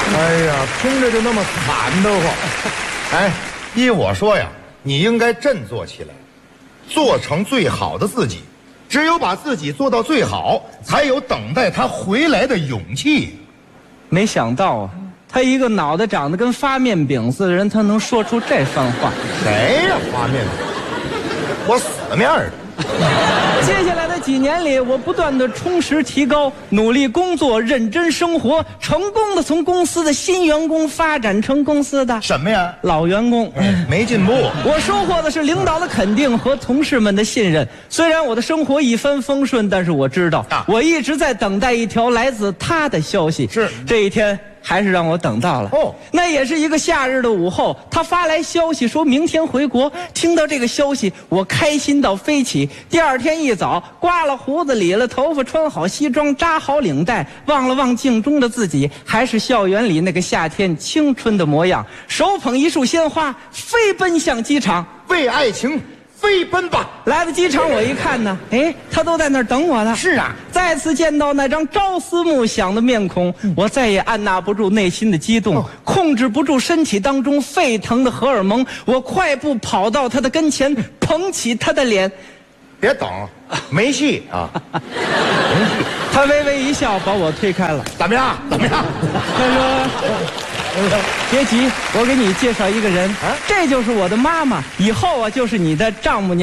哎呀，听着就那么惨得慌。哎，依我说呀，你应该振作起来，做成最好的自己。只有把自己做到最好，才有等待他回来的勇气。 没想到啊，他一个脑袋长得跟发面饼似的人，他能说出这番话。 谁呀？发面饼？我死面的。 接下来的几年里，我不断的充实提高，努力工作，认真生活，成功的从公司的新员工发展成公司的什么呀？ 老员工。 没进步。 我收获的是领导的肯定和同事们的信任。虽然我的生活一帆风顺，但是我知道，我一直在等待一条来自他的消息。 是这一天。还是让我等到了哦，那也是一个夏日的午后，他发来消息说明天回国。听到这个消息，我开心到飞起。第二天一早，刮了胡子，理了头发，穿好西装，扎好领带，望了望镜中的自己，还是校园里那个夏天青春的模样，手捧一束鲜花，飞奔向机场， 为爱情飞奔吧！ 来到机场，我一看呢，哎，他都在那儿等我呢。 是啊， 再次见到那张朝思暮想的面孔，我再也按捺不住内心的激动，控制不住身体当中沸腾的荷尔蒙，我快步跑到他的跟前，捧起他的脸。 别等，没戏啊！没戏。 他微微一笑，把我推开了。 怎么样？怎么样？ 他说：“别急，我给你介绍一个人，这就是我的妈妈，以后啊就是你的丈母娘。”